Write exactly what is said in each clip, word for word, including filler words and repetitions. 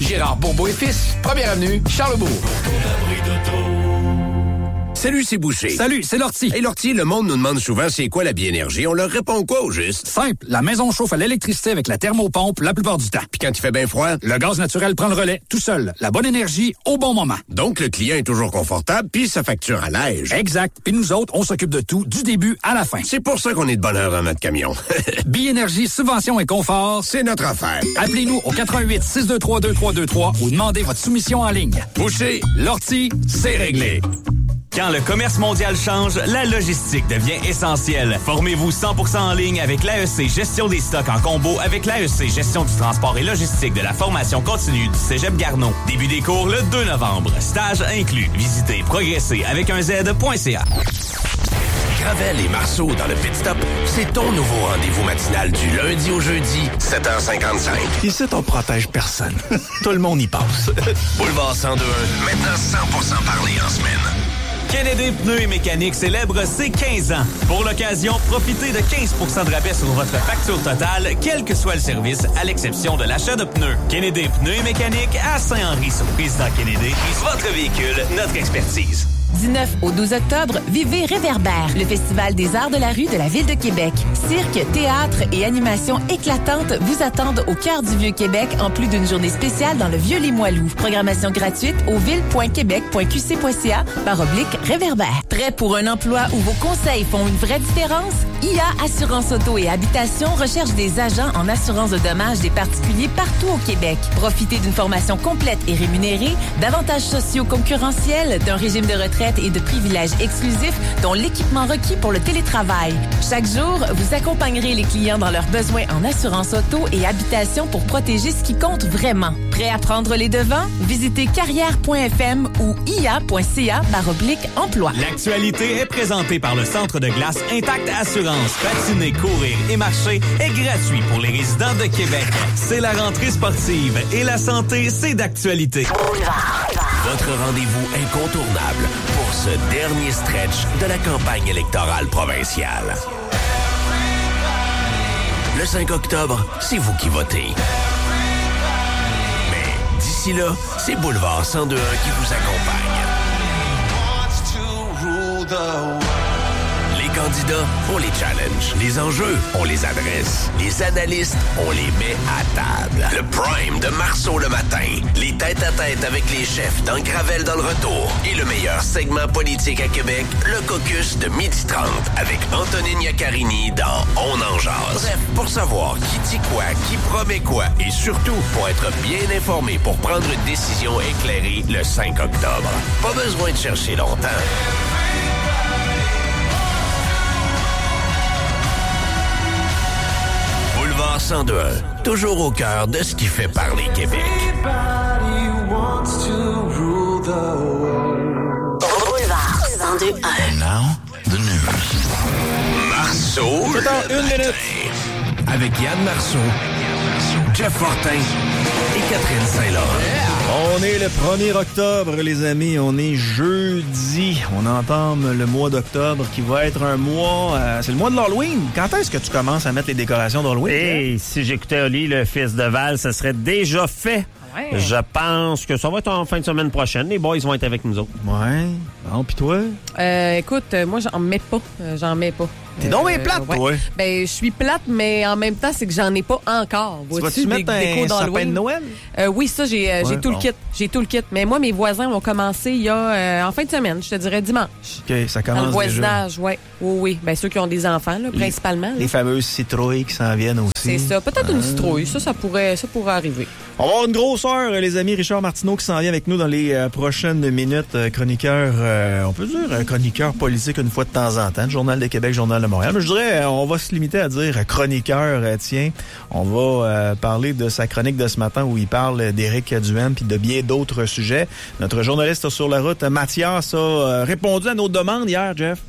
Gérard Bourbeau et Fils, première avenue, Charlesbourg. Salut, c'est Boucher. Salut, c'est Lortie. Hey Lortie, le monde nous demande souvent c'est quoi la biénergie. On leur répond quoi au juste? Simple, la maison chauffe à l'électricité avec la thermopompe la plupart du temps. Puis quand il fait bien froid, le gaz naturel prend le relais, tout seul. La bonne énergie, au bon moment. Donc le client est toujours confortable, puis sa facture allège. Exact. Puis nous autres, on s'occupe de tout, du début à la fin. C'est pour ça qu'on est de bonne heure dans notre camion. Biénergie, subvention et confort, c'est notre affaire. Appelez-nous au quatre un huit, six deux trois, deux trois deux trois ou demandez votre soumission en ligne. Boucher, Lortie, c'est réglé. Quand le commerce mondial change, la logistique devient essentielle. Formez-vous cent pour cent en ligne avec l'A E C Gestion des stocks en combo avec l'A E C Gestion du transport et logistique de la formation continue du Cégep Garneau. Début des cours le deux novembre. Stage inclus. Visitez progresser avec un Z point C A. Gravel et Marceau dans le Pit Stop, c'est ton nouveau rendez-vous matinal du lundi au jeudi, sept heures cinquante-cinq. Ici, on protège personne. Tout le monde y passe. Boulevard cent deux un, maintenant cent pour cent parlé en semaine. Kennedy Pneus et Mécanique célèbre ses quinze ans. Pour l'occasion, profitez de quinze pour cent de rabais sur votre facture totale, quel que soit le service, à l'exception de l'achat de pneus. Kennedy Pneus et Mécanique à Saint-Henri sur Président Kennedy. Votre véhicule, notre expertise. Du neuf au douze octobre, vivez Réverbère, le festival des arts de la rue de la Ville de Québec. Cirque, théâtre et animations éclatantes vous attendent au cœur du Vieux-Québec en plus d'une journée spéciale dans le Vieux-Limoilou. Programmation gratuite au ville point québec point q c point c a par oblique Réverbère. Prêt pour un emploi où vos conseils font une vraie différence? I A Assurance Auto et Habitation recherche des agents en assurance de dommages des particuliers partout au Québec. Profitez d'une formation complète et rémunérée, d'avantages sociaux concurrentiels, d'un régime de retraite et de privilèges exclusifs, dont l'équipement requis pour le télétravail. Chaque jour, vous accompagnerez les clients dans leurs besoins en assurance auto et habitation pour protéger ce qui compte vraiment. Prêt à prendre les devants? Visitez carrière point f m ou i a point c a barre oblique emploi. L'actualité est présentée par le Centre de glace Intact Assurance. Patiner, courir et marcher est gratuit pour les résidents de Québec. C'est la rentrée sportive et la santé, c'est d'actualité. Votre rendez-vous incontournable pour ce dernier stretch de la campagne électorale provinciale. Le cinq octobre, c'est vous qui votez. Mais d'ici là, c'est Boulevard cent deux un qui vous accompagne. Les candidats, on les challenge. Les enjeux, on les adresse. Les analystes, on les met à table. Le prime de Marceau le matin. Les tête-à-tête avec les chefs dans Gravel dans le retour. Et le meilleur segment politique à Québec, le caucus de midi trente avec Antonine Iaccarini dans On en jase. Bref, pour savoir qui dit quoi, qui promet quoi et surtout pour être bien informé pour prendre une décision éclairée le cinq octobre. Pas besoin de chercher longtemps. Boulevard cent deux un, toujours au cœur de ce qui fait parler Québec. Boulevard cent deux un. And now, the news. Marceau. C'est dans une minute. Avec Yann Marceau, Jeff Fortin et Catherine Saint-Laurent. On est le premier octobre, les amis. On est jeudi. On entame le mois d'octobre qui va être un mois... Euh, c'est le mois de l'Halloween. Quand est-ce que tu commences à mettre les décorations d'Halloween? Hey, si j'écoutais Oli, le fils de Val, ça serait déjà fait. Ouais. Je pense que ça va être en fin de semaine prochaine. Les boys vont être avec nous autres. Ouais. Bon, pis toi? Euh, écoute, moi, j'en mets pas. J'en mets pas. T'es donc bien plate, ouais. toi. Ben, je suis plate, mais en même temps, c'est que j'en ai pas encore. Tu vas-tu mettre un sapin de Noël? Euh, oui, ça, j'ai, euh, ouais, j'ai tout bon. le kit. J'ai tout le kit. Mais moi, mes voisins vont commencer il y a euh, en fin de semaine, je te dirais dimanche. OK, ça commence Dans le voisinage, déjà. oui. Oui, oui. Ben, ceux qui ont des enfants, là, principalement. Les, les fameuses citrouilles qui s'en viennent aussi. C'est ça. Peut-être euh... une citrouille. Ça, ça pourrait, ça pourrait arriver. On va avoir une grosse heure, les amis. Richard Martineau qui s'en vient avec nous dans les euh, prochaines minutes. Euh, chroniqueur, euh, on peut dire euh, chroniqueur politique une fois de temps en temps. Journal de Québec, Journal de Montréal. Mais je dirais, euh, on va se limiter à dire chroniqueur. Euh, tiens, on va euh, parler de sa chronique de ce matin où il parle d'Éric Duhaime puis de bien d'autres sujets. Notre journaliste sur la route, Mathias, a euh, répondu à nos demandes hier, Jeff.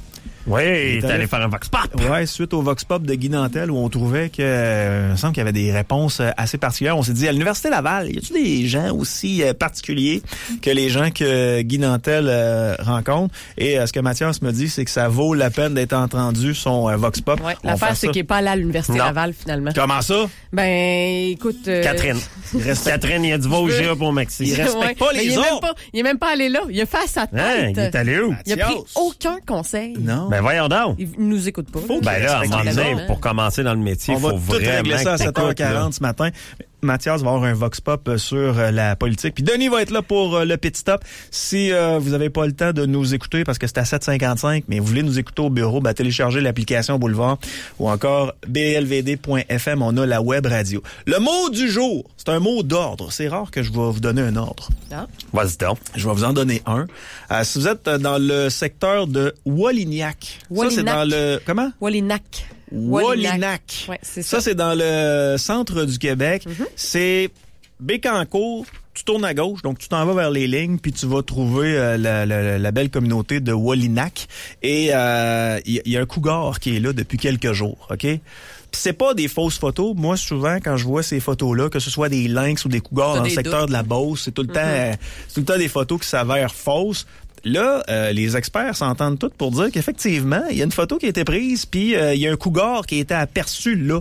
Oui, il est allé faire un Vox Pop. Oui, suite au Vox Pop de Guy Nantel, où on trouvait que, euh, il me semble qu'il y avait des réponses assez particulières. On s'est dit, à l'Université Laval, y a-t-il des gens aussi euh, particuliers que les gens que Guy Nantel euh, rencontre? Et euh, ce que Mathias me dit, c'est que ça vaut la peine d'être entendu, son euh, Vox Pop. Oui, l'affaire, c'est qu'il n'est pas allé à l'Université Non. Laval, finalement. Comment ça? Ben, écoute... Euh... Catherine. Catherine, il y a du Vosgia pour Maxi. Il respecte Ouais, pas mais les il est autres. même pas, il est même pas allé là. Il a fait à sa tête. Hein, il est allé où? Il a pris Mathias. aucun conseil. Non. Ben voyons donc. Il nous écoute pas. Faut Ben là, à un moment respecte les donné, autres. pour commencer dans le métier, On il va faut tout vraiment régler ça à que sept heures t'écoutes, là. quarante ce matin. Mathias va avoir un Vox Pop sur euh, la politique. Puis Denis va être là pour euh, le Pit Stop. Si euh, vous n'avez pas le temps de nous écouter parce que c'est à sept cinquante-cinq, mais vous voulez nous écouter au bureau, ben, téléchargez l'application Boulevard ou encore b l v d point f m. On a la web radio. Le mot du jour, c'est un mot d'ordre. C'est rare que je vais vous donner un ordre. Ah. Vas-y donc. Je vais vous en donner un. Euh, si vous êtes dans le secteur de Wallignac, ça c'est dans le... Comment? Wallinac. Wallinac. Ouais, c'est ça. Ça, c'est dans le centre du Québec. Mm-hmm. C'est Bécancour. Tu tournes à gauche, donc tu t'en vas vers les lignes, puis tu vas trouver euh, la, la, la belle communauté de Wallinac. Et il euh, y, y a un cougar qui est là depuis quelques jours, OK? Puis c'est pas des fausses photos. Moi, souvent, quand je vois ces photos-là, que ce soit des lynx ou des cougars T'as dans le des secteur doutes. de la Beauce, c'est tout le Mm-hmm. temps, euh, c'est tout le temps des photos qui s'avèrent fausses. Là, euh, les experts s'entendent tous pour dire qu'effectivement, il y a une photo qui a été prise, puis il euh, y a un cougar qui a été aperçu là.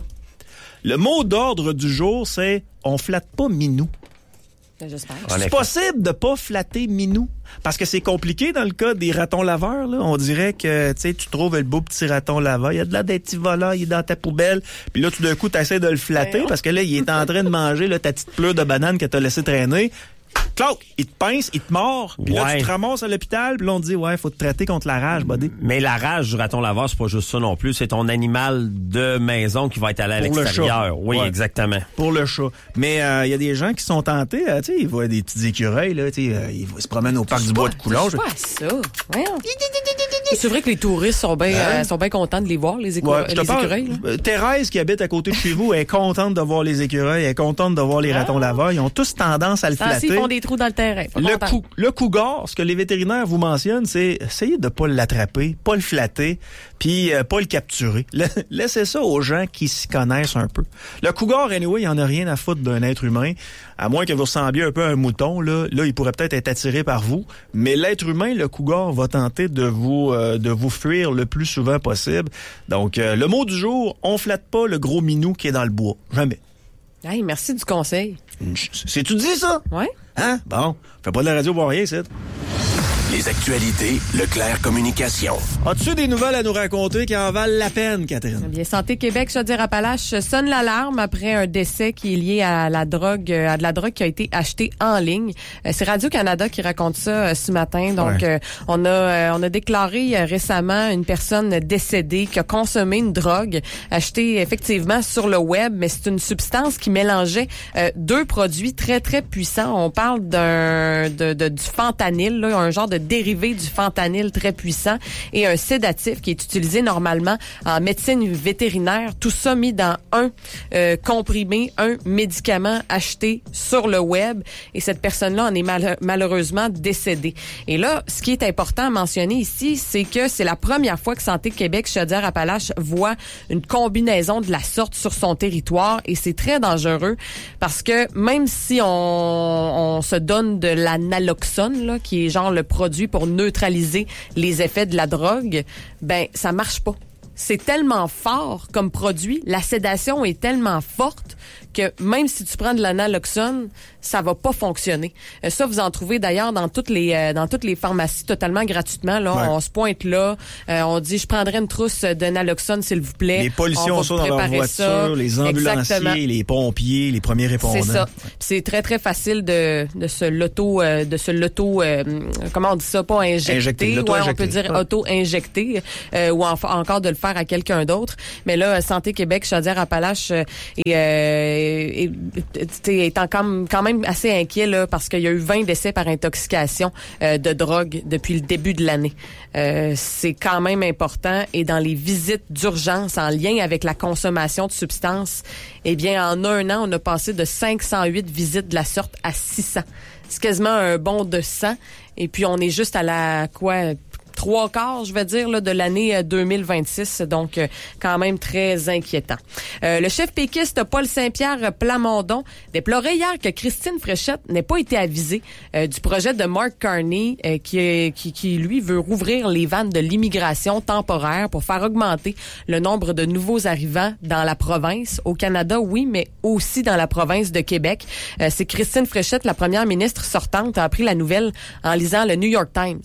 Le mot d'ordre du jour, c'est « on flatte pas Minou ». Ben, j'espère. C'est possible de pas flatter Minou? Parce que c'est compliqué dans le cas des ratons laveurs. Là. On dirait que tu sais, tu trouves le beau petit raton laveur. Il y a de là des petits volants, il est dans ta poubelle. Puis là, tout d'un coup, tu essaies de le flatter parce que là, il est en train de manger là, ta petite pleure de banane que tu as laissé traîner. Claude, il te pince, il te mord, puis là, Ouais. tu te ramasses à l'hôpital, puis là, on te dit, ouais, faut te traiter contre la rage, buddy. Mais la rage du raton laveur, c'est pas juste ça non plus. C'est ton animal de maison qui va être allé à Pour le l'extérieur. chat. Oui, Ouais. exactement. Pour le chat. Mais il euh, y a des gens qui sont tentés, euh, tu sais, ils voient des petits écureuils, là, tu sais, euh, ils se promènent au parc du bois de Coulonge. C'est pas ça. Voyons. C'est vrai que les touristes sont bien Hein? euh, sont bien contents de les voir, les, écou- Ouais, je te les parle, écureuils. là. euh, Thérèse, qui habite à côté de chez vous, est contente de voir les écureuils, elle est contente de voir les ratons laveurs. Ils ont tous tendance à le Ah, s'ils flatter. font des trous dans le terrain. Pas Le, content. cou le cougar, ce que les vétérinaires vous mentionnent, c'est essayer de pas l'attraper, pas le flatter, puis euh, pas le capturer. La- laissez ça aux gens qui s'y connaissent un peu. Le cougar, anyway, il en a rien à foutre d'un être humain, à moins que vous ressembliez un peu à un mouton. Là, là il pourrait peut-être être attiré par vous, mais l'être humain, le cougar, va tenter de vous euh, de vous fuir le plus souvent possible. Donc, euh, le mot du jour, on flatte pas le gros minou qui est dans le bois. Jamais. Hey, merci du conseil. C'est-tu dit ça? Ouais. Hein? Bon, fais pas de la radio pour rien, c'est. Les actualités Leclerc Communication. As-tu des nouvelles à nous raconter qui en valent la peine, Catherine? Eh bien, Santé Québec, Chaudière-Appalaches sonne l'alarme après un décès qui est lié à la drogue, euh, à de la drogue qui a été achetée en ligne. Euh, C'est Radio-Canada qui raconte ça euh, ce matin. Donc, Ouais. euh, on a euh, on a déclaré euh, récemment une personne décédée qui a consommé une drogue achetée effectivement sur le web, mais c'est une substance qui mélangeait euh, deux produits très très puissants. On parle d'un de, de- du fentanyl, là, un genre de dérivé du fentanyl très puissant et un sédatif qui est utilisé normalement en médecine vétérinaire. Tout ça mis dans un euh, comprimé, un médicament acheté sur le web. Et cette personne-là en est mal- malheureusement décédée. Et là, ce qui est important à mentionner ici, c'est que c'est la première fois que Santé Québec, Chaudière-Appalaches voit une combinaison de la sorte sur son territoire. Et c'est très dangereux parce que même si on, on se donne de la naloxone, là, qui est genre le produit pour neutraliser les effets de la drogue, ben ça marche pas. C'est tellement fort comme produit, la sédation est tellement forte que même si tu prends de la naloxone, ça va pas fonctionner. Euh, ça, vous en trouvez d'ailleurs dans toutes les euh, dans toutes les pharmacies totalement gratuitement. Là, Ouais. on se pointe là, euh, on dit je prendrais une trousse de naloxone s'il vous plaît. Les policiers On ont va ça vous dans leur préparer voiture, ça. les ambulanciers, Exactement. les pompiers, les premiers répondants. C'est ça. Puis c'est très très facile de de se l'auto euh, de se l'auto euh, comment on dit ça, pas injecter, Injecter, ouais, on l'auto-injecter. peut dire Ouais. auto injecter euh, ou en- encore de le faire à quelqu'un d'autre. Mais là Santé Québec, Chaudière-Appalaches euh, est, euh, est, est, est en- quand quand même assez inquiet là parce qu'il y a eu vingt décès par intoxication euh, de drogue depuis le début de l'année. Euh, c'est quand même important et dans les visites d'urgence en lien avec la consommation de substances, eh bien en un an, on a passé de cinq cent huit visites de la sorte à six cents. C'est quasiment un bond de cent et puis on est juste à la quoi trois quarts, je vais dire, là, de l'année deux mille vingt-six. Donc, euh, quand même très inquiétant. Euh, le chef péquiste Paul Saint-Pierre Plamondon déplorait hier que Christine Fréchette n'ait pas été avisée euh, du projet de Mark Carney euh, qui, qui, qui, lui, veut rouvrir les vannes de l'immigration temporaire pour faire augmenter le nombre de nouveaux arrivants dans la province. Au Canada, oui, mais aussi dans la province de Québec. Euh, c'est Christine Fréchette, la première ministre sortante, a appris la nouvelle en lisant le New York Times.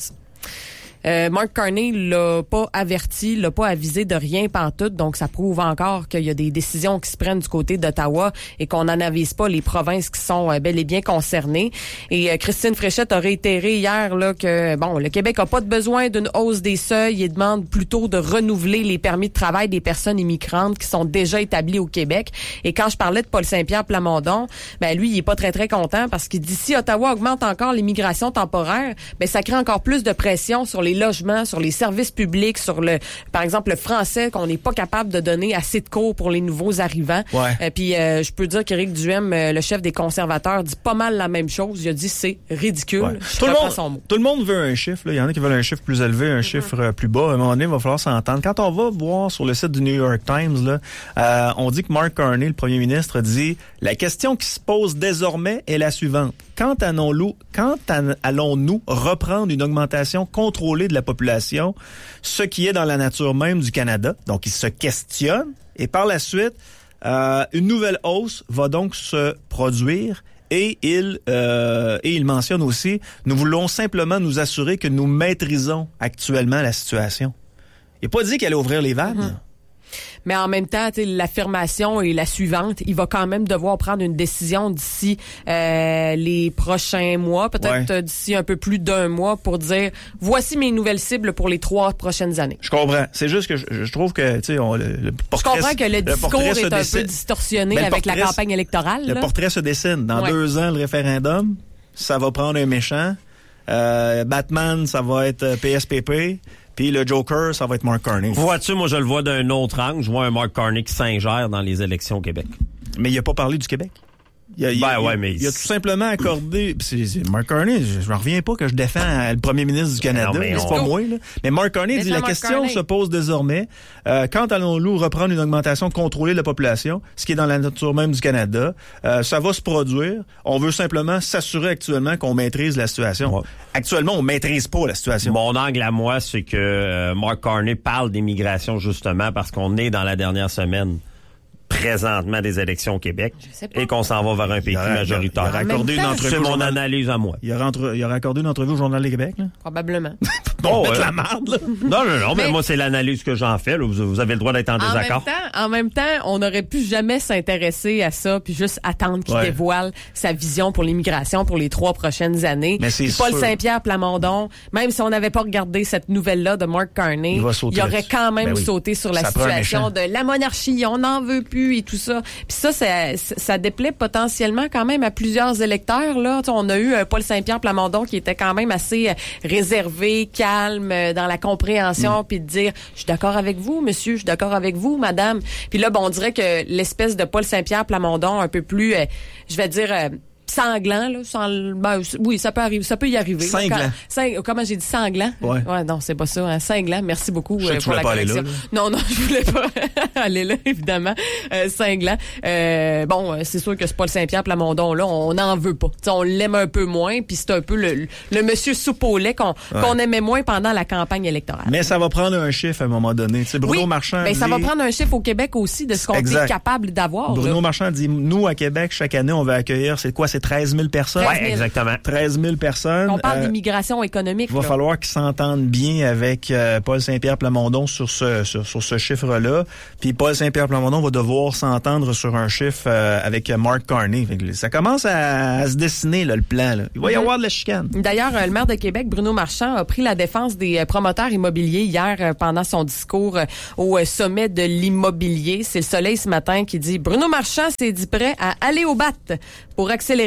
Euh, Mark Carney l'a pas averti, l'a pas avisé de rien pantoute, donc ça prouve encore qu'il y a des décisions qui se prennent du côté d'Ottawa et qu'on n'en avise pas les provinces qui sont euh, bel et bien concernées. Et euh, Christine Fréchette a réitéré hier là que bon, le Québec a pas de besoin d'une hausse des seuils et demande plutôt de renouveler les permis de travail des personnes immigrantes qui sont déjà établies au Québec. Et quand je parlais de Paul Saint-Pierre Plamondon, ben lui, il est pas très très content parce qu'il dit si Ottawa augmente encore l'immigration temporaire, ben ça crée encore plus de pression sur les les logements, sur les services publics, sur le, par exemple, le français qu'on n'est pas capable de donner assez de cours pour les nouveaux arrivants. Ouais. Euh, puis euh, je peux dire qu'Éric Duhem, euh, le chef des conservateurs, dit pas mal la même chose. Il a dit c'est ridicule. Ouais. Je Tout, le monde, son mot. tout le monde veut un chiffre. Là. Il y en a qui veulent un chiffre plus élevé, un mm-hmm. chiffre euh, plus bas. À un moment donné, il va falloir s'entendre. Quand on va voir sur le site du New York Times, là, euh, on dit que Mark Carney, le premier ministre, dit « La question qui se pose désormais est la suivante. Quand allons-nous, quand allons-nous reprendre une augmentation contrôlée de la population, ce qui est dans la nature même du Canada? » Donc, il se questionne. Et par la suite, euh, une nouvelle hausse va donc se produire. Et il, euh, et il mentionne aussi, nous voulons simplement nous assurer que nous maîtrisons actuellement la situation. Il n'a pas dit qu'elle allait ouvrir les vannes. Mm-hmm. Mais en même temps, l'affirmation est la suivante. Il va quand même devoir prendre une décision d'ici euh, les prochains mois, peut-être ouais. d'ici un peu plus d'un mois, pour dire voici mes nouvelles cibles pour les trois prochaines années. Je comprends. C'est juste que je, je trouve que tu sais, le, le portrait. Je comprends que le, le discours est un dessine. peu distorsionné ben, avec la campagne électorale. Le là. portrait se dessine. Dans ouais. deux ans, le référendum, ça va prendre un méchant. Euh, Batman, ça va être P S P P. Puis le Joker, ça va être Mark Carney. Vois-tu, moi, je le vois d'un autre angle. Je vois un Mark Carney qui s'ingère dans les élections au Québec. Mais il n'a pas parlé du Québec. Il a, il, ben il, ouais, mais... il a tout simplement accordé... C'est, c'est Mark Carney, je ne reviens pas que je défends le premier ministre du Canada. Non, mais c'est on... pas moi, là. Mais Mark Carney mais dit, la Mark question Carney. se pose désormais, euh, quand allons-nous reprendre une augmentation contrôlée de la population, ce qui est dans la nature même du Canada? Euh, ça va se produire. On veut simplement s'assurer actuellement qu'on maîtrise la situation. Ouais. Actuellement, on maîtrise pas la situation. Mon angle à moi, c'est que euh, Mark Carney parle d'immigration justement parce qu'on est dans la dernière semaine présentement des élections au Québec et qu'on s'en va vers un pays aurait, majoritaire. Il aurait accordé une entrevue. C'est mon analyse à moi. Il aurait, entre, il aurait accordé une entrevue au Journal du Québec, là? Probablement. Bon, mettre euh, la marde, là. Non, non, non, mais, mais moi, c'est l'analyse que j'en fais. Là. Vous, vous avez le droit d'être en, en désaccord. Même temps, en même temps, on n'aurait pu jamais s'intéresser à ça puis juste attendre qu'il ouais. dévoile sa vision pour l'immigration pour les trois prochaines années. Mais c'est Paul sûr. Saint-Pierre Plamondon, même si on n'avait pas regardé cette nouvelle-là de Mark Carney, il, il y aurait quand même ben oui. sauté sur la ça situation de la monarchie, on n'en veut plus et tout ça. Puis ça, ça, ça déplaît potentiellement quand même à plusieurs électeurs. Là, t'sais, on a eu euh, Paul Saint-Pierre Plamondon qui était quand même assez euh, réservé, calme euh, dans la compréhension, puis mm. de dire « Je suis d'accord avec vous, monsieur, je suis d'accord avec vous, madame. » Puis là, bon, on dirait que l'espèce de Paul Saint-Pierre Plamondon un peu plus, euh, je vais dire... Euh, sanglant, là. Sans, ben, oui, ça peut arriver, ça peut y arriver. Cinglant. Quand, sing, comment j'ai dit sanglant? Ouais. Ouais, non, c'est pas ça, hein. Cinglant. Merci beaucoup je euh, pour la pas correction. Aller là, là. Non, non, je voulais pas aller là, évidemment. Euh, cinglant. Euh, bon, c'est sûr que c'est Paul Saint-Pierre Plamondon, là, on n'en veut pas. T'sais, on l'aime un peu moins, puis c'est un peu le, le monsieur soupe au lait qu'on, ouais. qu'on aimait moins pendant la campagne électorale. Mais ça va prendre un chiffre à un moment donné. T'sais, Bruno oui, Marchand ben, dit... ça va prendre un chiffre au Québec aussi de ce qu'on exact. est capable d'avoir. Bruno là. Marchand dit, nous, à Québec, chaque année, on va accueillir, c'est quoi, c'est treize mille personnes? Oui, exactement. treize mille personnes. On parle euh, d'immigration économique. Il va là. falloir qu'ils s'entendent bien avec euh, Paul Saint-Pierre Plamondon sur ce sur, sur ce chiffre-là. Puis Paul Saint-Pierre Plamondon va devoir s'entendre sur un chiffre euh, avec Mark Carney. Ça commence à, à se dessiner, là, le plan. Là. Il va y avoir de la chicane. D'ailleurs, euh, le maire de Québec, Bruno Marchand, a pris la défense des euh, promoteurs immobiliers hier euh, pendant son discours euh, au euh, sommet de l'immobilier. C'est le Soleil ce matin qui dit « Bruno Marchand s'est dit prêt à aller au bat pour accélérer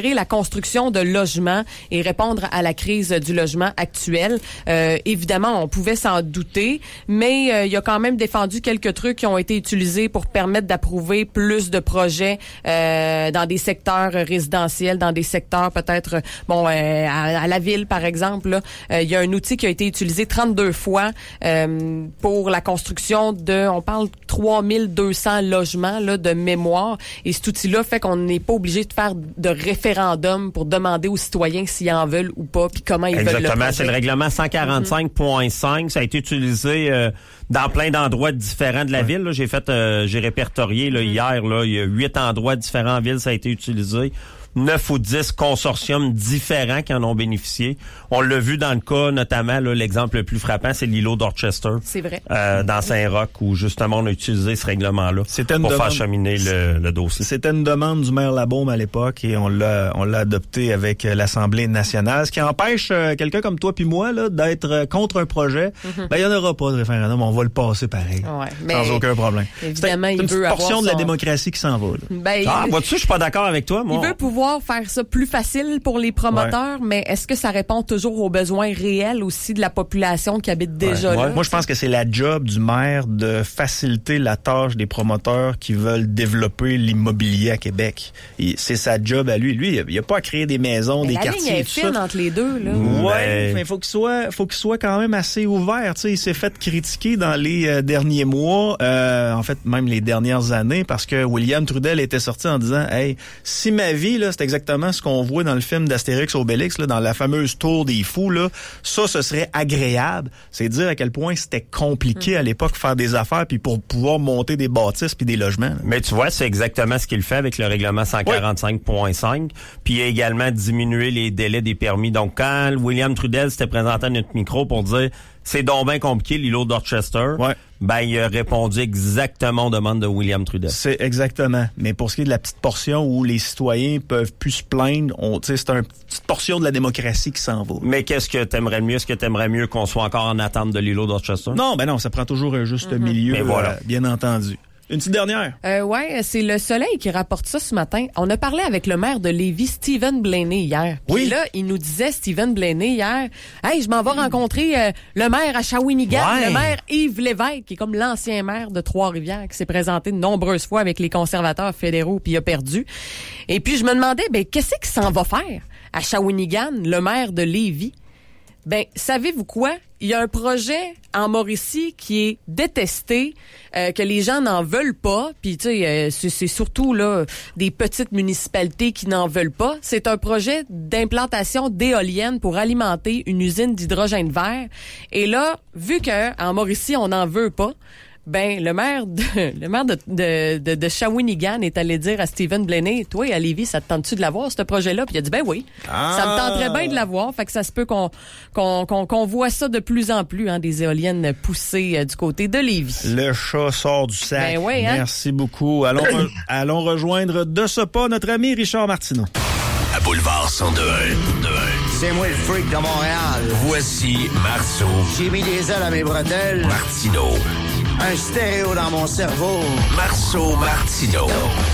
accélérer la construction de logements et répondre à la crise du logement actuel. Euh, évidemment, on pouvait s'en douter, mais euh, il a quand même défendu quelques trucs qui ont été utilisés pour permettre d'approuver plus de projets euh, dans des secteurs résidentiels, dans des secteurs peut-être, bon, euh, à, à la ville, par exemple. Là, euh, il y a un outil qui a été utilisé trente-deux fois euh, pour la construction de, on parle trois mille deux cents logements là, de mémoire. Et cet outil-là fait qu'on n'est pas obligé de faire de référendum pour demander aux citoyens s'ils en veulent ou pas, puis comment ils Exactement, veulent le projet. c'est le règlement cent quarante-cinq point cinq. Mm-hmm. Ça a été utilisé euh, dans plein d'endroits différents de la ouais. ville. Là. J'ai fait, euh, j'ai répertorié là, mm-hmm. hier, là, il y a huit endroits différents en ville, ça a été utilisé. neuf ou dix consortiums différents qui en ont bénéficié. On l'a vu dans le cas, notamment, là, l'exemple le plus frappant, c'est l'îlot d'Orchester. C'est vrai. Euh, dans Saint-Roch, où justement on a utilisé ce règlement-là pour demande, faire cheminer le, le dossier. C'était une demande du maire Labaume à l'époque et on l'a on l'a adopté avec l'Assemblée nationale, ce qui empêche euh, quelqu'un comme toi puis moi là d'être contre un projet. Mm-hmm. Ben il y en aura pas de référendum, on va le passer pareil. Ouais, mais sans aucun problème. Évidemment, c'est il une veut portion avoir de la son... démocratie qui s'en va. Là. Ben, ah, il... vois-tu, je suis pas d'accord avec toi, moi. Il veut pouvoir faire ça plus facile pour les promoteurs, ouais. mais est-ce que ça répond toujours aux besoins réels aussi de la population qui habite déjà ouais. là? Ouais. Moi, je pense que c'est la job du maire de faciliter la tâche des promoteurs qui veulent développer l'immobilier à Québec. Et c'est sa job à lui. Lui, il n'a pas à créer des maisons, mais des la quartiers. La ligne est fine entre les deux, là. Ouais, mais il faut qu'il soit, faut qu'il soit quand même assez ouvert. Tu sais, il s'est fait critiquer dans les euh, derniers mois, euh, en fait, même les dernières années, parce que William Trudel était sorti en disant, hey, si ma vie, là, c'est exactement ce qu'on voit dans le film d'Astérix Obélix, là, dans la fameuse tour des fous, là, ça, ce serait agréable. C'est dire à quel point c'était compliqué mmh. à l'époque faire des affaires puis pour pouvoir monter des bâtisses puis des logements. Là. Mais tu vois, c'est exactement ce qu'il fait avec le règlement cent quarante-cinq point cinq. Oui. Puis il a également diminué les délais des permis. Donc quand William Trudel s'était présenté à notre micro pour dire c'est donc bien compliqué, l'îlot d'Orchester. Ouais. Ben, il a répondu exactement aux demandes de William Trudel. C'est exactement. Mais pour ce qui est de la petite portion où les citoyens peuvent plus se plaindre, on, tu sais, c'est une petite portion de la démocratie qui s'en va. Mais qu'est-ce que t'aimerais mieux? Est-ce que t'aimerais mieux qu'on soit encore en attente de l'îlot d'Orchester? Non, ben non, ça prend toujours un juste mm-hmm. milieu, mais voilà. euh, bien entendu. Une petite dernière. Euh, ouais, c'est Le Soleil qui rapporte ça ce matin. On a parlé avec le maire de Lévis, Stephen Blaney, hier. Puis oui. là, il nous disait, Stephen Blaney, hier, « Hey, je m'en vais rencontrer euh, le maire à Shawinigan, ouais. le maire Yves Lévesque, qui est comme l'ancien maire de Trois-Rivières, qui s'est présenté de nombreuses fois avec les conservateurs fédéraux, puis il a perdu. Et puis, je me demandais, ben, qu'est-ce qu'il s'en va faire à Shawinigan, le maire de Lévis? Ben, savez-vous quoi? Il y a un projet en Mauricie qui est détesté, euh, que les gens n'en veulent pas. Puis tu sais, euh, c'est, c'est surtout là des petites municipalités qui n'en veulent pas. C'est un projet d'implantation d'éoliennes pour alimenter une usine d'hydrogène vert. Et là, vu que en Mauricie on n'en veut pas, ben le maire de le maire de de, de, de Shawinigan est allé dire à Stephen Blaney, toi à Lévis, ça te tente-tu de l'avoir ce projet-là? Puis il a dit ben oui, ah. ça me tenterait bien de l'avoir. Fait que ça se peut qu'on qu'on qu'on, qu'on voit ça de plus en plus, hein, des éoliennes poussées euh, du côté de Lévis. Le chat sort du sac. Ben oui, hein? Merci beaucoup. Allons re- allons rejoindre de ce pas notre ami Richard Martineau. À Boulevard cent deux un. C'est moi le freak de Montréal. Voici Marceau. J'ai mis des ailes à mes bretelles. Martineau. Un stéréo dans mon cerveau. Marceau Martineau.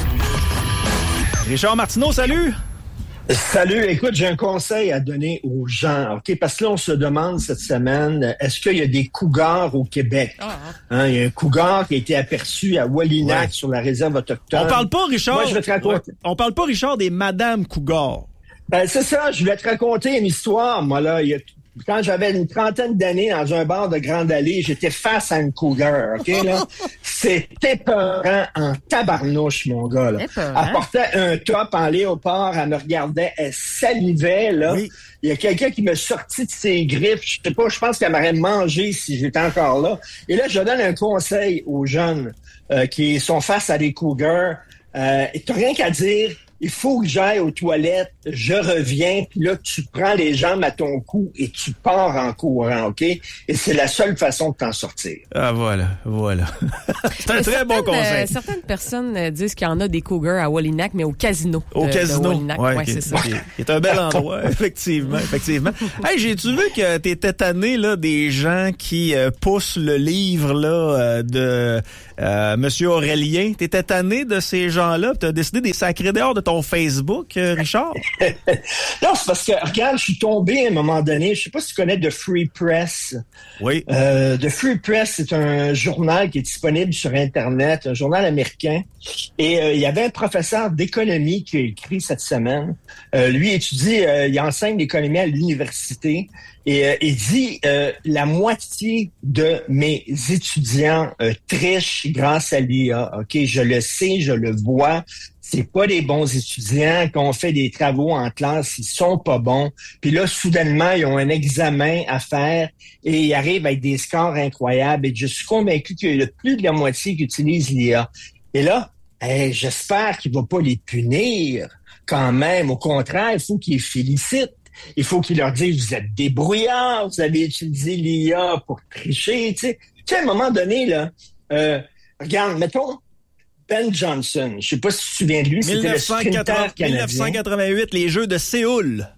Richard Martineau, salut! Salut, écoute, j'ai un conseil à donner aux gens, OK? Parce que là, on se demande cette semaine, est-ce qu'il y a des cougars au Québec? Ah. Hein, il y a un cougar qui a été aperçu à Wallinac, ouais. sur la réserve autochtone. On parle pas, Richard... Moi, je vais te raconter. Ouais. On parle pas, Richard, des Madame Cougar. Ben, c'est ça, je voulais te raconter une histoire, moi, là. Il y a... Quand j'avais une trentaine d'années dans un bar de Grande Allée, j'étais face à une cougar, OK, là? C'était épeurant en tabarnouche, mon gars, là. Épeurant. Elle portait un top en léopard, elle me regardait, elle salivait, là. Oui. Il y a quelqu'un qui m'a sorti de ses griffes, je sais pas, je pense qu'elle m'aurait mangé si j'étais encore là. Et là, je donne un conseil aux jeunes euh, qui sont face à des cougars. Euh, t'as rien qu'à dire... Il faut que j'aille aux toilettes, je reviens, puis là, tu prends les jambes à ton cou et tu pars en courant, OK? Et c'est la seule façon de t'en sortir. Ah, voilà, voilà. C'est un très bon conseil. Euh, certaines personnes euh, disent qu'il y en a des cougars à Wallinac, mais au casino. Au de, casino, de Wallinac. ouais, ouais qui, c'est ça. Qui, qui est un bel endroit, effectivement, effectivement. Hey, j'ai-tu vu que t'étais tanné, là, des gens qui euh, poussent le livre, là, euh, de euh, Monsieur Aurélien? T'étais tanné de ces gens-là, pis t'as décidé de les sacrer dehors de ton ton Facebook, euh, Richard? Non, c'est parce que, regarde, je suis tombé à un moment donné, je sais pas si tu connais The Free Press. Oui. Euh, The Free Press, c'est un journal qui est disponible sur Internet, un journal américain. Et euh, il y avait un professeur d'économie qui a écrit cette semaine. Euh, lui étudie, euh, il enseigne l'économie à l'université. Et euh, il dit euh, la moitié de mes étudiants euh, trichent grâce à l'I A. OK, je le sais, je le vois. C'est pas des bons étudiants. Quand on fait des travaux en classe, ils sont pas bons. Puis là, soudainement, ils ont un examen à faire et ils arrivent avec des scores incroyables. Et je suis convaincu qu'il y a plus de la moitié qui utilise l'I A. Et là, hey, j'espère qu'il va pas les punir quand même. Au contraire, il faut qu'ils les félicitent. Il faut qu'ils leur disent, vous êtes débrouillards, vous avez utilisé l'I A pour tricher. Tu sais, tu sais à un moment donné, là, euh, regarde, mettons, Ben Johnson, je sais pas si tu te souviens de lui, c'était le sprinter canadien. dix-neuf cent quatre-vingt-huit, les Jeux de Séoul.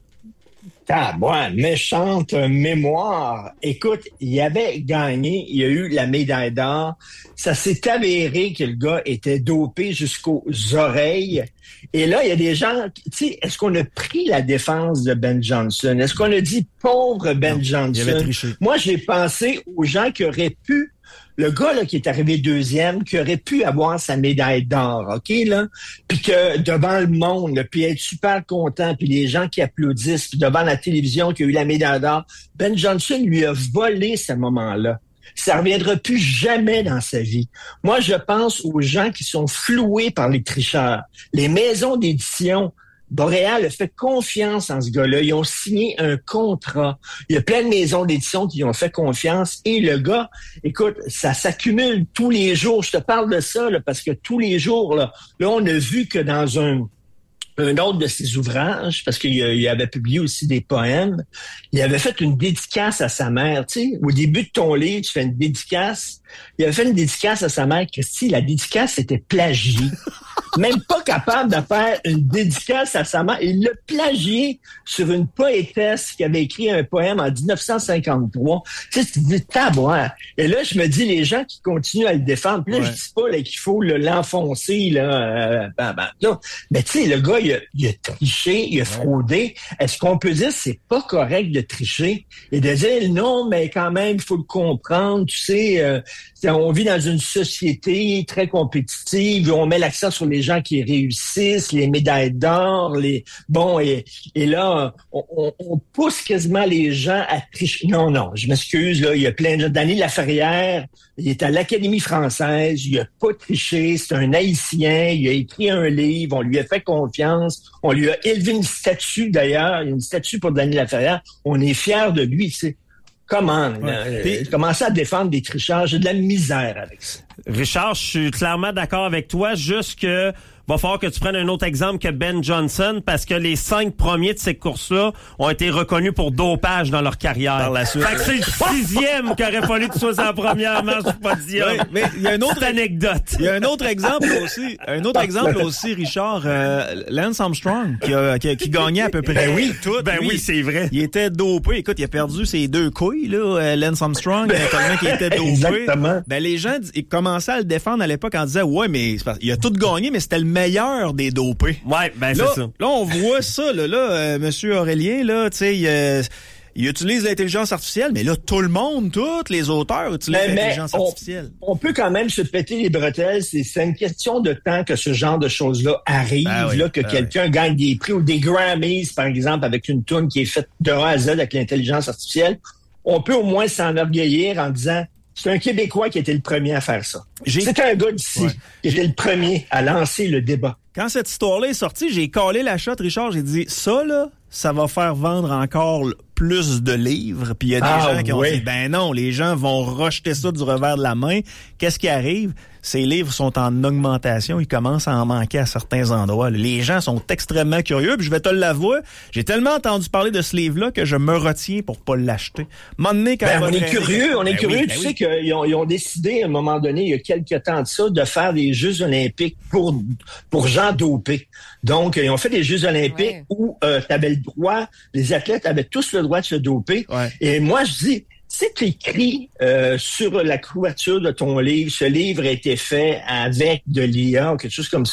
Ah, bon, méchante mémoire. Écoute, il avait gagné, il a eu la médaille d'or. Ça s'est avéré que le gars était dopé jusqu'aux oreilles. Et là, il y a des gens, tu sais, est-ce qu'on a pris la défense de Ben Johnson? Est-ce qu'on a dit pauvre Ben non, Johnson? Il avait triché. Moi, j'ai pensé aux gens qui auraient pu, le gars là qui est arrivé deuxième, qui aurait pu avoir sa médaille d'or, OK, là, puis que devant le monde, là, puis être super content, puis les gens qui applaudissent, puis devant la télévision qui a eu la médaille d'or, Ben Johnson lui a volé ce moment-là. Ça reviendra plus jamais dans sa vie. Moi, je pense aux gens qui sont floués par les tricheurs. Les maisons d'édition, Boréal a fait confiance en ce gars-là. Ils ont signé un contrat. Il y a plein de maisons d'édition qui ont fait confiance. Et le gars, écoute, ça s'accumule tous les jours. Je te parle de ça là, parce que tous les jours, là, là, on a vu que dans un... un autre de ses ouvrages, parce qu'il il avait publié aussi des poèmes, il avait fait une dédicace à sa mère. Tu sais, au début de ton livre, tu fais une dédicace. Il avait fait une dédicace à sa mère, Christy. La dédicace était plagiée. Même pas capable de faire une dédicace à sa mère. Il l'a plagié sur une poétesse qui avait écrit un poème en dix-neuf cent cinquante-trois. Tu sais, tu te dis, tabouin. Et là, je me dis, les gens qui continuent à le défendre, puis là, ouais. je dis pas là, qu'il faut là, l'enfoncer, là, euh, ben, ben, là. Mais tu sais, le gars, il a, il a triché, il a fraudé. Est-ce qu'on peut dire que c'est pas correct de tricher et de dire, non, mais quand même, il faut le comprendre, tu sais, euh, on vit dans une société très compétitive, on met l'accent sur les gens qui réussissent, les médailles d'or, les bon et, et là on, on, on pousse quasiment les gens à tricher. Non, non, je m'excuse là, il y a plein de Dany Laferrière, il est à l'Académie française, il a pas triché, c'est un Haïtien, il a écrit un livre, on lui a fait confiance, on lui a élevé une statue d'ailleurs, il y a une statue pour Dany Laferrière, on est fiers de lui, tu sais. Comment? Ouais. Euh, commencer à défendre des tricheurs, j'ai de la misère avec ça. Richard, je suis clairement d'accord avec toi, juste que va falloir que tu prennes un autre exemple que Ben Johnson, parce que les cinq premiers de ces courses-là ont été reconnus pour dopage dans leur carrière. Par la suite. Fait que c'est le sixième qu'il aurait fallu que tu sois en première marche du podium. Oui, mais il y a une autre anecdote. Il y a un autre exemple aussi. Un autre exemple aussi, Richard, euh, Lance Armstrong, qui a, qui, a, qui gagnait à peu près ben oui, tout. Ben lui, oui, c'est vrai. Il était dopé. Écoute, il a perdu ses deux couilles, là, Lance Armstrong, tellement qu'il était dopé. Exactement. Ben, les gens, ils commençaient à le défendre à l'époque en disant, ouais, mais il a tout gagné, mais c'était le meilleur des dopés. Ouais, ben là, c'est ça. Là, on voit ça, là, là euh, Monsieur Aurélien, là, tu sais, euh, il utilise l'intelligence artificielle, mais là, tout le monde, tous les auteurs utilisent mais, l'intelligence mais on, artificielle. On peut quand même se péter les bretelles. C'est, c'est une question de temps que ce genre de choses-là arrive, ah oui, là, que ah quelqu'un oui. gagne des prix ou des Grammys, par exemple, avec une toune qui est faite de A à Z avec l'intelligence artificielle. On peut au moins s'enorgueillir en disant, c'est un Québécois qui était le premier à faire ça. J'ai... C'est un gars d'ici ouais. qui était le premier à lancer le débat. Quand cette histoire-là est sortie, j'ai collé la shot, Richard, j'ai dit, ça, là, ça va faire vendre encore plus de livres. Puis il y a des ah, gens qui ont oui. dit, ben non, les gens vont rejeter ça du revers de la main. Qu'est-ce qui arrive? Ces livres sont en augmentation. Ils commencent à en manquer à certains endroits. Les gens sont extrêmement curieux. Puis je vais te l'avouer, j'ai tellement entendu parler de ce livre-là que je me retiens pour pas l'acheter. Donné, quand ben, on est curieux, on est ben curieux. Oui, ben tu oui. sais qu'ils ont, ils ont décidé à un moment donné, il y a quelques temps de ça, de faire des Jeux olympiques pour pour gens dopés. Donc, ils ont fait des Jeux olympiques ouais. où euh, tu avais le droit, les athlètes avaient tous le droit de se doper. Ouais. Et moi, je dis, c'est écrit euh, sur la couverture de ton livre, ce livre a été fait avec de l'I A ou quelque chose comme ça.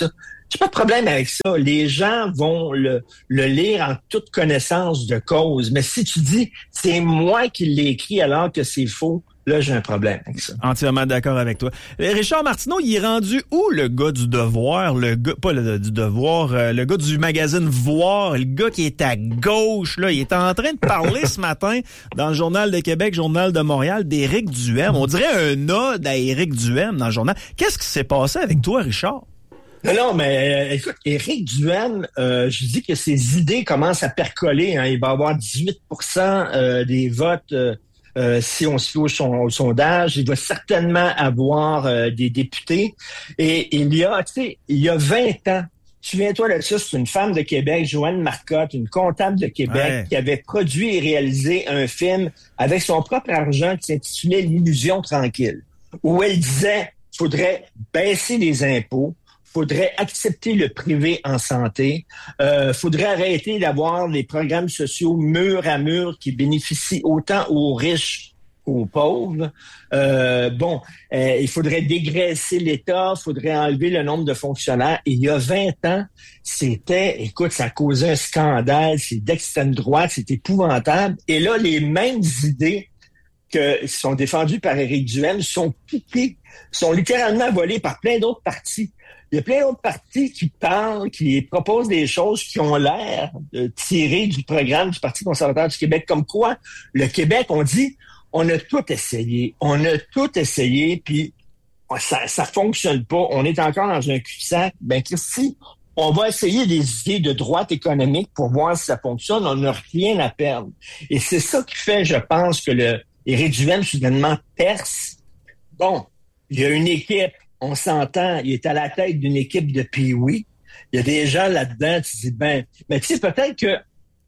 J'ai pas de problème avec ça. Les gens vont le, le lire en toute connaissance de cause. Mais si tu dis, c'est moi qui l'ai écrit alors que c'est faux, là, j'ai un problème avec ça. Entièrement d'accord avec toi. Richard Martineau, il est rendu où, le gars du Devoir? Le gars, pas le du Devoir, euh, le gars du magazine Voir, le gars qui est à gauche, là. Il est en train de parler ce matin dans le Journal de Québec, Journal de Montréal, d'Éric Duhem. On dirait un ode à Éric Duhem dans le journal. Qu'est-ce qui s'est passé avec toi, Richard? Non, non, mais euh, écoute, Éric Duhem, euh, je dis que ses idées commencent à percoler. Hein. Il va avoir dix-huit pour cent euh, des votes euh, euh, si on se fie au, son, au sondage. Il va certainement avoir euh, des députés. Et il y a, tu sais, il y a vingt ans, souviens-toi de ça, c'est une femme de Québec, Joanne Marcotte, une comptable de Québec, ouais. qui avait produit et réalisé un film avec son propre argent qui s'intitulait L'illusion tranquille, où elle disait qu'il faudrait baisser les impôts, faudrait accepter le privé en santé. Euh, faudrait arrêter d'avoir des programmes sociaux mur à mur qui bénéficient autant aux riches qu'aux pauvres. Euh, bon, euh, il faudrait dégraisser l'État, il faudrait enlever le nombre de fonctionnaires. Et il y a vingt ans, c'était, écoute, ça causait un scandale, c'est d'extrême droite, c'est épouvantable. Et là, les mêmes idées qui sont défendues par Éric Duhem sont piquées, sont littéralement volées par plein d'autres partis. Il y a plein d'autres partis qui parlent, qui proposent des choses qui ont l'air de tirer du programme du Parti conservateur du Québec. Comme quoi, le Québec, on dit, on a tout essayé. On a tout essayé, puis ça ça fonctionne pas. On est encore dans un cul-de-sac. Ben, Christy, on va essayer des idées de droite économique pour voir si ça fonctionne. On n'a rien à perdre. Et c'est ça qui fait, je pense, que le Éric Duhem, soudainement, perce. Bon, il y a une équipe. On s'entend, il est à la tête d'une équipe de Pee-Wee. Il y a des gens là-dedans, tu dis, ben, mais tu sais, peut-être que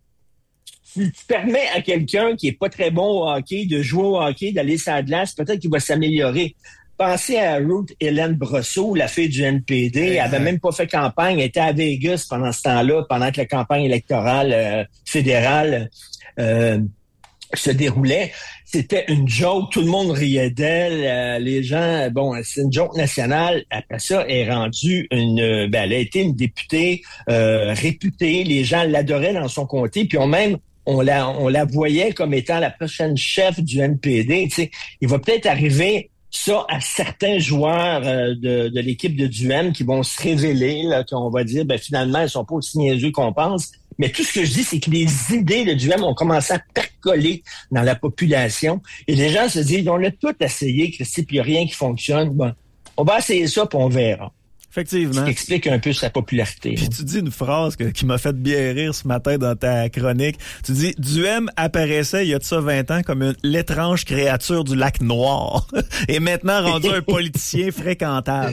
si tu permets à quelqu'un qui est pas très bon au hockey de jouer au hockey, d'aller sur la glace, peut-être qu'il va s'améliorer. Pensez à Ruth Hélène Brosseau, la fille du N P D. Elle avait même pas fait campagne, elle était à Vegas pendant ce temps-là, pendant que la campagne électorale euh, fédérale euh, se déroulait. C'était une joke, tout le monde riait d'elle, euh, les gens, bon, c'est une joke nationale. Après ça, elle est rendue une, ben, elle a été une députée euh, réputée, les gens l'adoraient dans son comté, puis on même, on la, on la voyait comme étant la prochaine chef du N P D. Tu sais, il va peut-être arriver ça à certains joueurs euh, de, de l'équipe de Duhem qui vont se révéler, là, qu'on va dire, ben finalement, ils sont pas aussi niaiseux qu'on pense. Mais tout ce que je dis, c'est que les idées de Duhem ont commencé à percoler dans la population. Et les gens se disent, on a tout essayé, Christy, puis il n'y a rien qui fonctionne. Bon, on va essayer ça, puis on verra. Effectivement. Ce qui explique un peu sa popularité. Puis tu dis une phrase que, qui m'a fait bien rire ce matin dans ta chronique. Tu dis, Duhem apparaissait il y a de ça vingt ans comme une, l'étrange créature du lac Noir. Et maintenant rendu un politicien fréquentable.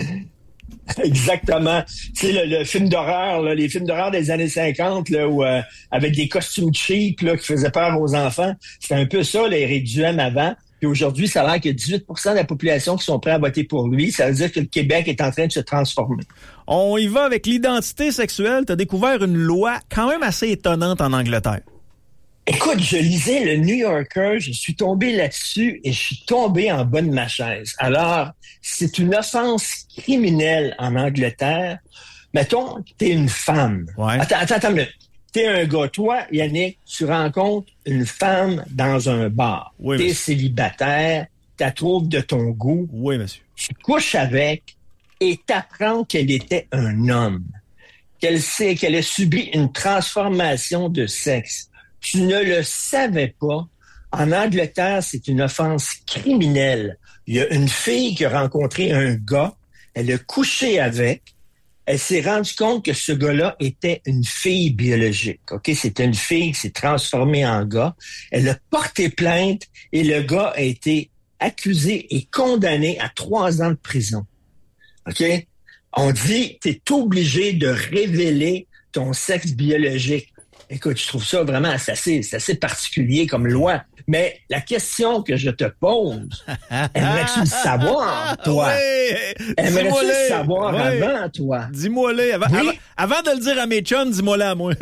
Exactement. Tu sais, le, le film d'horreur, là, les films d'horreur des années cinquante, là, où, euh, avec des costumes cheap là, qui faisaient peur aux enfants, c'était un peu ça, l'Éric Duhem avant. Puis aujourd'hui, ça a l'air qu'il y a dix-huit pour cent de la population qui sont prêts à voter pour lui. Ça veut dire que le Québec est en train de se transformer. On y va avec l'identité sexuelle. Tu as découvert une loi quand même assez étonnante en Angleterre. Écoute, je lisais le New Yorker, je suis tombé là-dessus et je suis tombé en bas de ma chaise. Alors, c'est une offense criminelle en Angleterre. Mettons que t'es une femme. Ouais. Attends, attends, attends une minute. T'es un gars. Toi, Yannick, tu rencontres une femme dans un bar. Oui, t'es monsieur. Célibataire, t'as trouves de ton goût. Oui, monsieur. Tu couches avec et t'apprends qu'elle était un homme. Qu'elle sait qu'elle a subi une transformation de sexe. Tu ne le savais pas. En Angleterre, c'est une offense criminelle. Il y a une fille qui a rencontré un gars, elle a couché avec, elle s'est rendue compte que ce gars-là était une fille biologique. Ok, c'était une fille qui s'est transformée en gars. Elle a porté plainte et le gars a été accusé et condamné à trois ans de prison. Ok, on dit t'es obligé de révéler ton sexe biologique. Écoute, je trouve ça vraiment assez, c'est assez particulier comme loi. Mais la question que je te pose, aimerais-tu le savoir, toi? Oui. Aimerais-tu le savoir oui. avant, toi? Dis-moi-le. Avant, oui? avant, avant de le dire à mes chums, dis-moi-le à moi.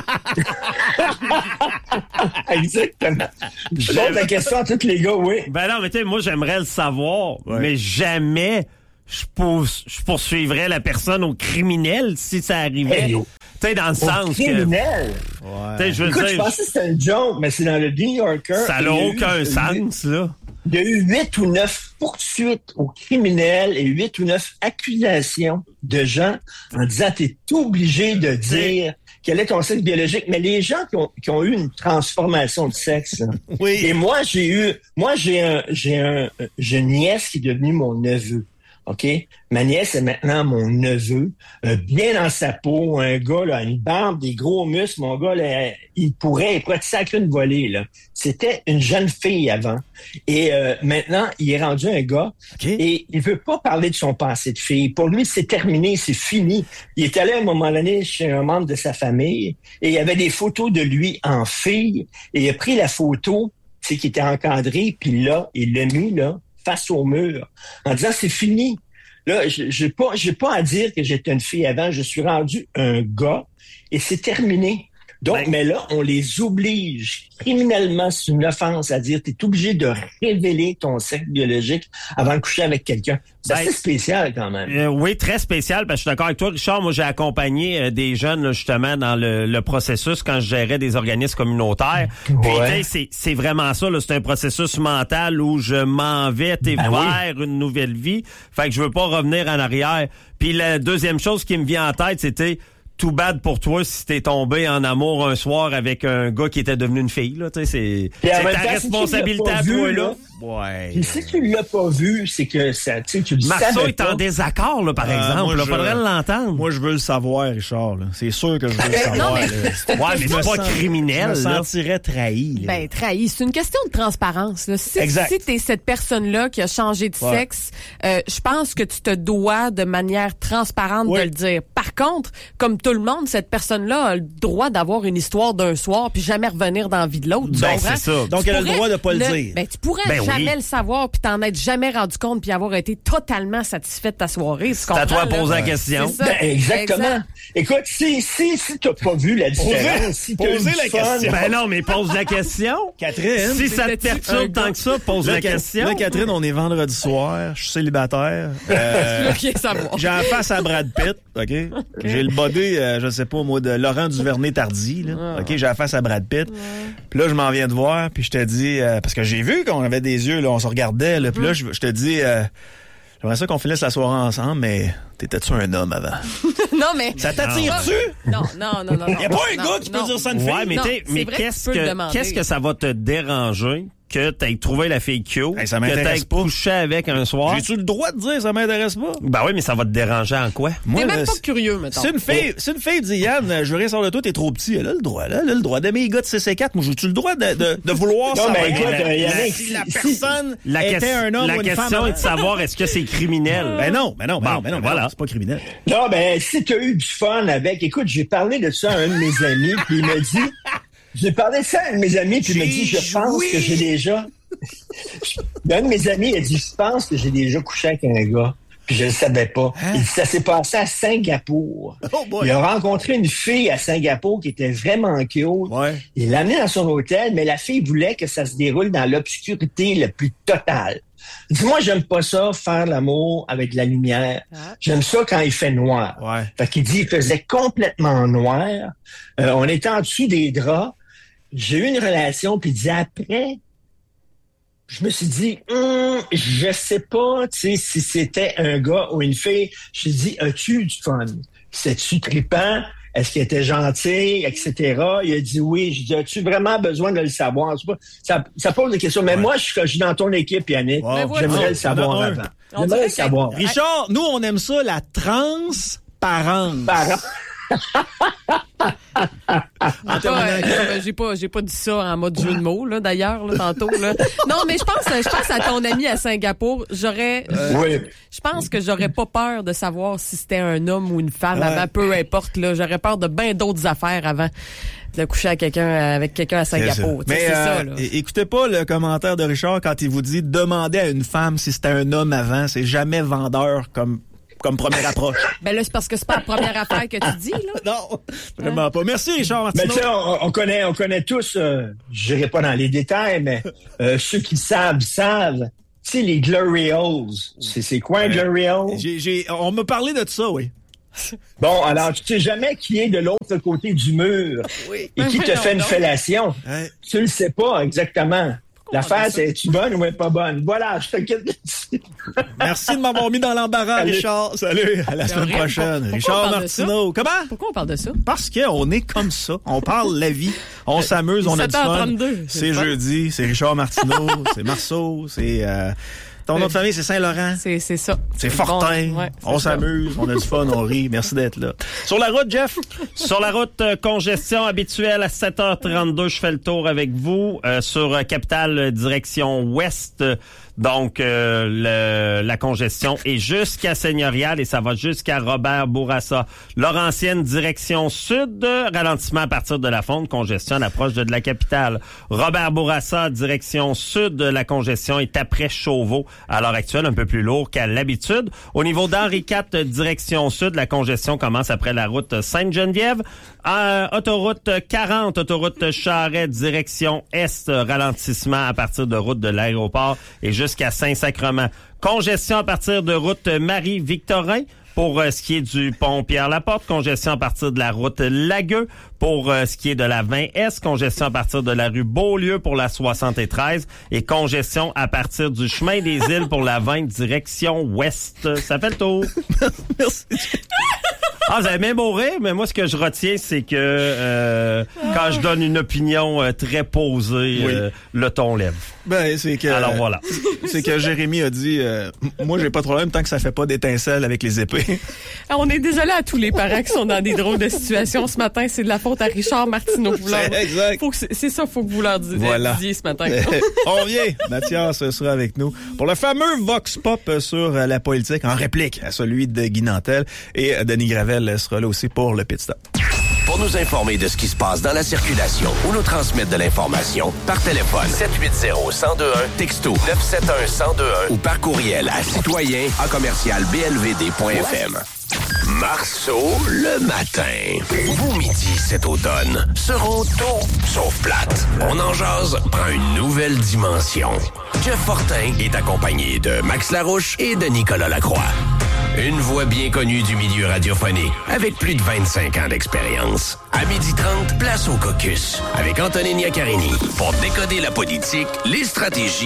Exactement. Je pose la question à tous les gars, oui. Ben non, mais tu sais, moi, j'aimerais le savoir, ouais. mais jamais je, pour, je poursuivrais la personne au criminel si ça arrivait. Hey, tu sais, dans le sens criminel. que... Ouais. Je veux Écoute, dire, je pensais que c'était une joke, mais c'est dans le New Yorker. Ça n'a aucun eu, sens, eu, là. Il y a eu huit ou neuf poursuites aux criminels et huit ou neuf accusations de gens en disant « t'es obligé de dire quel est ton sexe biologique ». Mais les gens qui ont, qui ont eu une transformation de sexe, là, oui. Et moi, j'ai eu... Moi, j'ai un, j'ai un, j'ai une nièce qui est devenue mon neveu. OK? Ma nièce est maintenant mon neveu, euh, bien dans sa peau, un gars, là, une barbe, des gros muscles. Mon gars, là, il pourrait, il pourrait te sacrer une volée, là. C'était une jeune fille avant. Et euh, maintenant, il est rendu un gars. Okay. Et il veut pas parler de son passé de fille. Pour lui, c'est terminé, c'est fini. Il est allé à un moment donné chez un membre de sa famille et il y avait des photos de lui en fille. Et il a pris la photo, tu sais, qui était encadrée, puis là, il l'a mis, là, face au mur, en disant c'est fini. Là, j'ai pas, j'ai pas à dire que j'étais une fille avant, je suis rendu un gars et c'est terminé. Donc, ben, mais là, on les oblige criminellement, c'est une offense à dire, tu es obligé de révéler ton sexe biologique avant de coucher avec quelqu'un. C'est ben, assez spécial quand même. Euh, oui, très spécial, parce que je suis d'accord avec toi, Richard. Moi, j'ai accompagné euh, des jeunes là, justement dans le, le processus quand je gérais des organismes communautaires. Ouais. Puis, c'est, c'est vraiment ça, là, c'est un processus mental où je m'en vais ben vers oui. une nouvelle vie. Fait que je veux pas revenir en arrière. Puis la deuxième chose qui me vient en tête, c'était tout bad pour toi si t'es tombé en amour un soir avec un gars qui était devenu une fille, là. Tu sais, c'est, c'est ta temps, responsabilité à toi, là. Ouais. Puis si tu l'as pas vu, c'est que ça, tu sais, tu le savais pas. Marceau est en désaccord, là, par euh, exemple. Il faudrait l'entendre. Moi, je veux le savoir, Richard, là. C'est sûr que je veux le savoir. Non, mais ouais, mais c'est pas sens... criminel, je me là. sentirais trahi, là. Ben, trahi. C'est une question de transparence, là. Si, exact. si t'es cette personne-là qui a changé de ouais. sexe, euh, je pense que tu te dois de manière transparente ouais. de le dire. Par contre, comme tout le monde, cette personne-là a le droit d'avoir une histoire d'un soir puis jamais revenir dans la vie de l'autre. Ben, c'est ça. Donc, tu elle a le droit de pas le, le dire. Ben, tu pourrais ben jamais oui. le savoir puis t'en être jamais rendu compte puis avoir été totalement satisfait de ta soirée. C'est à toi de poser la question. Ben, exactement. Exact. Écoute, si, si, si t'as pas vu la différence, si t'as poser la fun, question. Ben non, mais pose la question. Catherine. Si ça te perturbe tant que ça, pose la question. Là, Catherine, on est vendredi soir, je suis célibataire. Euh, j'ai la face à Brad Pitt, OK? okay. J'ai le body, euh, je sais pas, moi, de Laurent Duvernay-Tardy, là. Oh. OK, j'ai la face à Brad Pitt. Ouais. Puis là, je m'en viens de voir, puis je te dis, euh, parce que j'ai vu qu'on avait des yeux, là, on se regardait, là, puis là, je, je te dis, euh, j'aimerais ça qu'on finisse la soirée ensemble, mais t'étais-tu un homme avant? Non, mais... Ça t'attire-tu? Non, non, non, non. Il y a pas un gars qui peut dire ça à une fille? Ouais, mais, non, mais qu'est-ce que, qu'est-ce que ça va te déranger que t'aies trouvé la fille cute, hey, ça que t'aies pas. couché avec un soir? J'ai-tu le droit de dire ça m'intéresse pas? Ben oui, mais ça va te déranger en quoi? Moi, t'es même pas curieux, mettons. C'est une fille, c'est une fille dit Yann, je veux rien savoir de toi, t'es trop petit. Elle a le droit, là, elle a le droit d'aimer les gars de C C quatre. Moi, j'ai-tu le droit de, de, de vouloir non, savoir? Mais écoute, la, Yannick, la, si la personne la était que- un homme la ou une femme. question est de savoir est-ce que c'est criminel? Ben non, ben non, ben Bon, non, ben non, ben voilà. non, c'est pas criminel. Non, ben, si t'as eu du fun avec, écoute, j'ai parlé de ça à un de mes amis, puis il m'a dit, j'ai parlé de ça à un de mes amis, puis il m'a dit, je pense que j'ai déjà, un de mes amis a dit, je pense que j'ai déjà couché avec un gars. Puis je le savais pas. Hein? Il dit, ça s'est passé à Singapour. Oh il a rencontré une fille à Singapour qui était vraiment cute. Ouais. Il l'a amenée dans son hôtel, mais la fille voulait que ça se déroule dans l'obscurité la plus totale. Il dit, moi, j'aime pas ça, faire l'amour avec de la lumière. Ah. J'aime ça quand il fait noir. Ouais. Fait qu'il dit, il faisait complètement noir. Euh, on était en dessous des draps. J'ai eu une relation, puis il dit, après... Je me suis dit, hum, je sais pas, tu sais, si c'était un gars ou une fille. Je me suis dit, as-tu eu du fun? C'est-tu trippant? Est-ce qu'il était gentil, et cetera. Il a dit oui. Je dis, as-tu vraiment besoin de le savoir? Ça, ça pose des questions. Mais ouais. moi, je, je suis dans ton équipe, Yannick. Wow. J'aimerais le savoir avant. J'aimerais le savoir. Richard, nous, on aime ça, la transparence. Parent. Ah, ouais, j'ai pas j'ai pas dit ça en mode jeu de mots là d'ailleurs là, tantôt là. Non mais je pense je pense à ton ami à Singapour, j'aurais euh, oui. je pense que j'aurais pas peur de savoir si c'était un homme ou une femme ouais. avant, peu importe là, j'aurais peur de bien d'autres affaires avant de coucher à quelqu'un avec quelqu'un à Singapour. Mais c'est euh, ça, là. Écoutez pas le commentaire de Richard quand il vous dit demandez à une femme si c'était un homme avant, c'est jamais vendeur comme comme première approche. Ben là, c'est parce que c'est pas la première affaire que tu dis, là. Non, vraiment hein? pas. Merci, Richard Martineau. Mais tu sais, on, on connaît, on connaît tous, euh, je n'irai pas dans les détails, mais euh, ceux qui savent, savent. sais, les Glory Holes. C'est, c'est quoi un Glory Hole? J'ai, j'ai, on m'a parlé de ça, oui. Bon, alors, tu sais jamais qui est de l'autre côté du mur oui. et qui te fait une fellation. Ouais. Tu le sais pas exactement. L'affaire, c'est es-tu bonne ou est pas bonne? Voilà, je te quitte là-dessus. Merci de m'avoir mis dans l'embarras, Salut. Richard. Salut, à la semaine prochaine. Pourquoi Richard Martineau. Comment? Pourquoi on parle de ça? Parce qu'on est comme ça. On parle la vie. On s'amuse, on a du fun. sept heures trente-deux, c'est C'est fun. jeudi, c'est Richard Martineau, c'est Marceau, c'est... Euh, ton nom de famille, c'est Saint-Laurent. C'est, c'est ça. C'est Fortin. Bon, ouais, c'est on ça. s'amuse, on a du fun, on rit. Merci d'être là. Sur la route, Jeff? Sur la route, euh, congestion habituelle à sept heures trente-deux. Je fais le tour avec vous euh, sur euh, Capitale euh, direction ouest. Donc, euh, le, la congestion est jusqu'à Seigneurial et ça va jusqu'à Robert Bourassa. Laurentienne, direction sud, ralentissement à partir de la Fonte, congestion à l'approche de, de la capitale. Robert Bourassa, direction sud, la congestion est après Chauveau. À l'heure actuelle, un peu plus lourd qu'à l'habitude. Au niveau d'Henri quatre, direction sud, la congestion commence après la route Sainte-Geneviève. Euh, autoroute quarante, autoroute Charret, direction est, ralentissement à partir de route de l'aéroport et jusqu'à Saint-Sacrement. Congestion à partir de route Marie-Victorin. Pour euh, ce qui est du pont Pierre-Laporte, congestion à partir de la route Lagueux. Pour euh, ce qui est de la vingt S, congestion à partir de la rue Beaulieu pour la soixante-treize et congestion à partir du chemin des Îles pour la vingt direction ouest. Ça fait le tour. Merci. Ah, vous avez même beau rire, mais moi, ce que je retiens, c'est que euh, quand je donne une opinion euh, très posée, Oui. euh, le ton lève. Ben, c'est que... Alors voilà. C'est que Jérémy a dit, euh, moi, j'ai pas de problème tant que ça fait pas d'étincelles avec les épées. Alors, on est désolé à tous les parents qui sont dans des drôles de situations ce matin. C'est de la faute à Richard Martineau. Vous leur- C'est exact. Faut que c'est, c'est ça, faut que vous leur disiez, Voilà. disiez ce matin. On revient. Mathias sera avec nous pour le fameux Vox Pop sur la politique en réplique à celui de Guy Nantel. Et Denis Gravel sera là aussi pour le pit stop. Pour nous informer de ce qui se passe dans la circulation ou nous transmettre de l'information, par téléphone sept huit zéro, un zéro deux un, texto neuf sept un, un zéro deux un ou par courriel à citoyen à commercial b l v d point f m. Marceau le matin. Vous midi cet automne seront tout sauf plate. On en jase prend une nouvelle dimension. Jeff Fortin est accompagné de Max Larouche et de Nicolas Lacroix. Une voix bien connue du milieu radiophonique, avec plus de vingt-cinq ans d'expérience. À midi trente, place au caucus, avec Antonine Iaccarini, pour décoder la politique, les stratégies